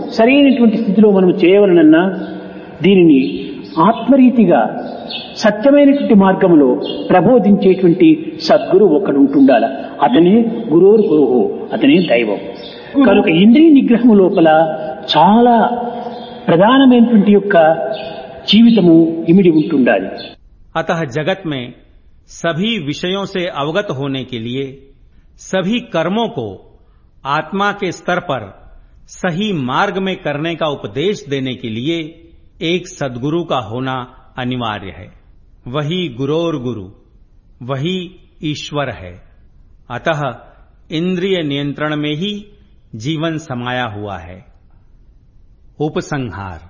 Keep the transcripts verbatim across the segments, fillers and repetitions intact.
సరైనటువంటి స్థితిలో మనం చేయవలనన్నా దీనిని ఆత్మరీతిగా సత్యమైనటువంటి మార్గంలో ప్రబోధించేటువంటి సద్గురు ఒకడు ఉంటుండాల. అతనే గురోర్ గురువు, అతనే దైవం. కనుక ఇంద్రియ నిగ్రహం లోపల చాలా ప్రధానమైనటువంటి యొక్క జీవితము ఇమిడి ఉంటుండాలి. अतः जगत में सभी विषयों से अवगत होने के लिए, सभी कर्मों को आत्मा के स्तर पर सही मार्ग में करने का उपदेश देने के लिए एक सद्गुरु का होना अनिवार्य है. वही गुरोर गुरु, वही ईश्वर है. अतः इंद्रिय नियंत्रण में ही जीवन समाया हुआ है. उपसंहार.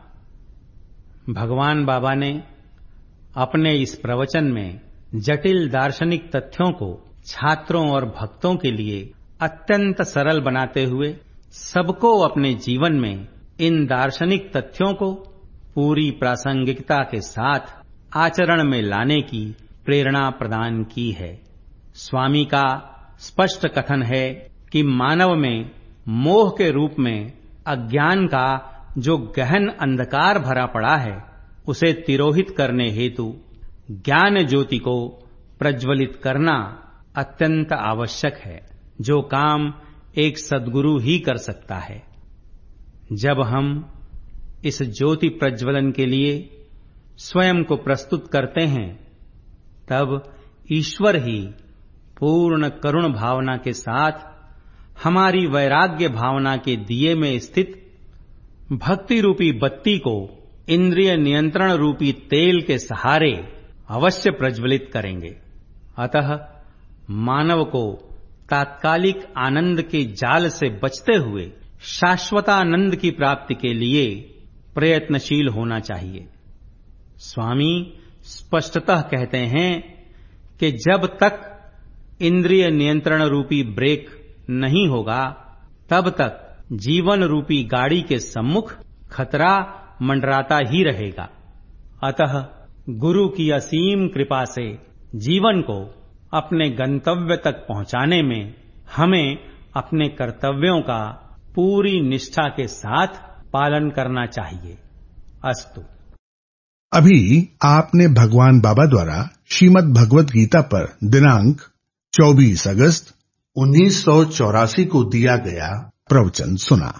भगवान बाबा ने अपने इस प्रवचन में जटिल दार्शनिक तथ्यों को छात्रों और भक्तों के लिए अत्यंत सरल बनाते हुए सबको अपने जीवन में इन दार्शनिक तथ्यों को पूरी प्रासंगिकता के साथ आचरण में लाने की प्रेरणा प्रदान की है. स्वामी का स्पष्ट कथन है कि मानव में मोह के रूप में अज्ञान का जो गहन अंधकार भरा पड़ा है, उसे तिरोहित करने हेतु ज्ञान ज्योति को प्रज्वलित करना अत्यंत आवश्यक है, जो काम एक सद्गुरु ही कर सकता है. जब हम इस ज्योति प्रज्वलन के लिए स्वयं को प्रस्तुत करते हैं, तब ईश्वर ही पूर्ण करुण भावना के साथ हमारी वैराग्य भावना के दिए में स्थित भक्ति रूपी बत्ती को इंद्रिय नियंत्रण रूपी तेल के सहारे अवश्य प्रज्वलित करेंगे. अतः मानव को तात्कालिक आनंद के जाल से बचते हुए शाश्वतानंद की प्राप्ति के लिए प्रयत्नशील होना चाहिए. स्वामी स्पष्टतः कहते हैं कि जब तक इंद्रिय नियंत्रण रूपी ब्रेक नहीं होगा, तब तक जीवन रूपी गाड़ी के सम्मुख खतरा मंडराता ही रहेगा. अतः गुरु की असीम कृपा से जीवन को अपने गंतव्य तक पहुंचाने में हमें अपने कर्तव्यों का पूरी निष्ठा के साथ पालन करना चाहिए. अस्तु. अभी आपने भगवान बाबा द्वारा श्रीमद् भगवत गीता पर दिनांक चौबीस अगस्त उन्नीस सौ चौरासी को दिया गया प्रवचन सुना.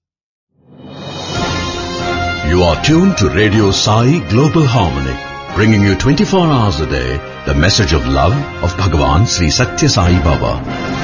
You are tuned to Radio Sai Global Harmony, bringing you twenty-four hours a day the message of love of Bhagavan Sri Satya Sai Baba.